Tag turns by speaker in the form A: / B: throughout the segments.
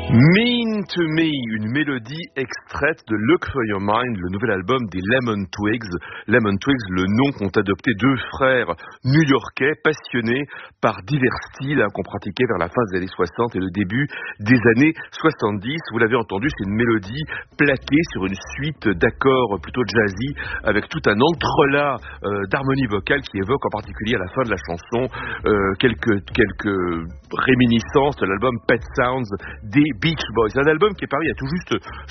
A: Mean to Me, une mélodie extraite de Look for Your Mind, le nouvel album des Lemon Twigs. Lemon Twigs, le nom qu'ont adopté deux frères new-yorkais passionnés par divers styles qu'on pratiquait vers la fin des années 60 et le début des années 70. Vous l'avez entendu, c'est une mélodie plaquée sur une suite d'accords plutôt jazzy avec tout un entrelac d'harmonie vocale qui évoque en particulier à la fin de la chanson quelques réminiscences de l'album Pet Sounds des Beach Boys, un album qui est paru il y a tout juste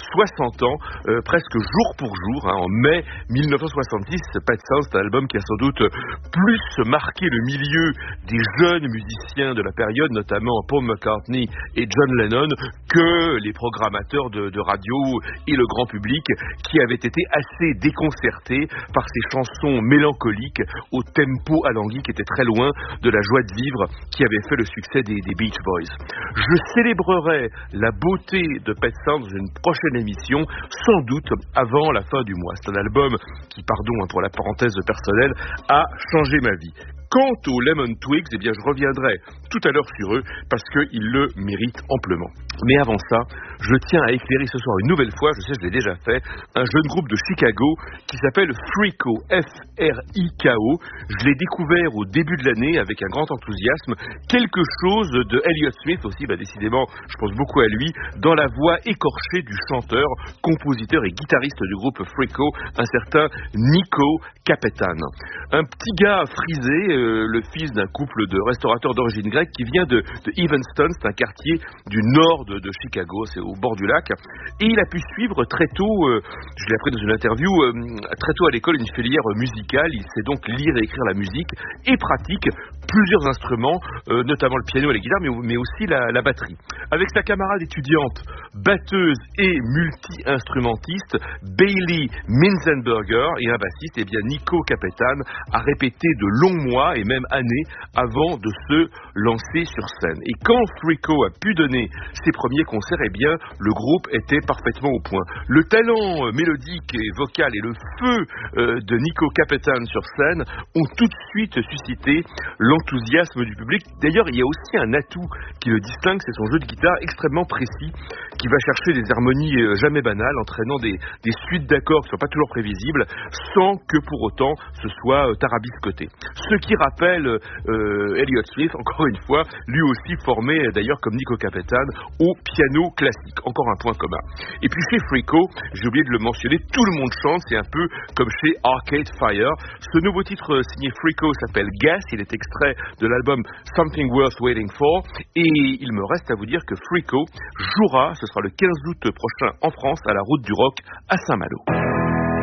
A: 60 ans, presque jour pour jour, en mai 1966. Pet Sounds, c'est un album qui a sans doute plus marqué le milieu des jeunes musiciens de la période, notamment Paul McCartney et John Lennon, que les programmateurs de radio et le grand public, qui avaient été assez déconcertés par ces chansons mélancoliques au tempo alangui qui était très loin de la joie de vivre qui avait fait le succès des Beach Boys. Je célébrerai la beauté de Pet Sounds dans une prochaine émission, sans doute avant la fin du mois. C'est un album qui, pardon pour la parenthèse personnelle, a changé ma vie. Quant aux Lemon Twigs, eh bien je reviendrai tout à l'heure sur eux parce qu'ils le méritent amplement. Mais avant ça, je tiens à éclairer ce soir une nouvelle fois, je sais je l'ai déjà fait, un jeune groupe de Chicago qui s'appelle Freako, F-R-I-K-O. Je l'ai découvert au début de l'année avec un grand enthousiasme, quelque chose de Elliott Smith aussi, décidément je pense beaucoup à lui, dans la voix écorchée du chanteur, compositeur et guitariste du groupe Freako, un certain Nico Capetan. Un petit gars frisé, le fils d'un couple de restaurateurs d'origine grecque qui vient de Evanston, c'est un quartier du nord de Chicago, c'est au bord du lac, et il a pu suivre très tôt, je l'ai appris dans une interview, très tôt à l'école une filière musicale. Il sait donc lire et écrire la musique et pratique plusieurs instruments, notamment le piano et la guitare, mais aussi la batterie. Avec sa camarade étudiante, batteuse et multi-instrumentiste, Bailey Minzenberger, et un bassiste, eh bien Nico Capetan a répété de longs mois et même années avant de se lancer sur scène. Et quand Freako a pu donner ses premiers concerts, eh bien le groupe était parfaitement au point. Le talent mélodique et vocal et le feu de Nico Capetan sur scène ont tout de suite suscité l'enthousiasme du public. D'ailleurs, il y a aussi un atout qui le distingue, c'est son jeu de guitare extrêmement précis, qui va chercher des harmonies jamais banales, entraînant des suites d'accords qui ne sont pas toujours prévisibles, sans que pour autant ce soit tarabiscoté. Ce qui rappelle Elliott Smith, encore une fois, lui aussi formé d'ailleurs comme Nico Capetan au piano classique. Encore un point commun. Et puis chez Freako, j'ai oublié de le mentionner, tout le monde chante, c'est un peu comme chez Arcade Fire. Ce nouveau titre signé Freako s'appelle Gas, il est extrait de l'album Something Worth Waiting For, et il me reste à vous dire que Freako jouera, ce sera le 15 août prochain en France, à la Route du Rock à Saint-Malo.